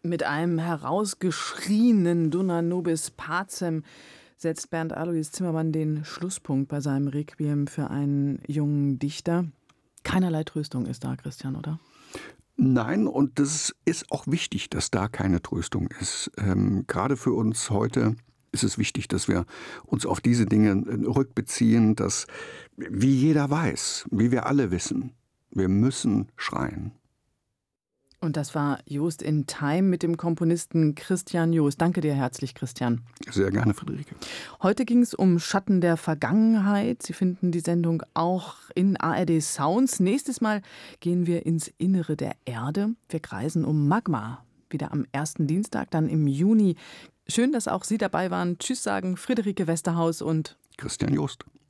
Mit einem herausgeschrienen Dona nobis pacem setzt Bernd Alois Zimmermann den Schlusspunkt bei seinem Requiem für einen jungen Dichter. Keinerlei Tröstung ist da, Christian, oder? Nein, und das ist auch wichtig, dass da keine Tröstung ist. Gerade für uns heute ist es wichtig, dass wir uns auf diese Dinge rückbeziehen, dass, wie jeder weiß, wie wir alle wissen, wir müssen schreien. Und das war Joost in Time mit dem Komponisten Christian Joost. Danke dir herzlich, Christian. Sehr gerne, Friederike. Heute ging es um Schatten der Vergangenheit. Sie finden die Sendung auch in ARD Sounds. Nächstes Mal gehen wir ins Innere der Erde. Wir kreisen um Magma. Wieder am ersten Dienstag, dann im Juni. Schön, dass auch Sie dabei waren. Tschüss sagen Friederike Westerhaus und Christian Joost.